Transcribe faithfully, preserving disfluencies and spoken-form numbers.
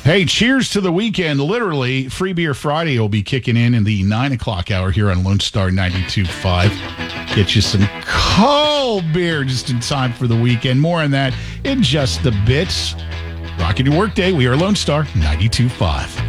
Hey, cheers to the weekend. Literally, Free Beer Friday will be kicking in in the nine o'clock hour here on Lone Star ninety-two point five. Get you some cold beer just in time for the weekend. More on that in just a bit. Rocking your workday. We are Lone Star ninety-two point five.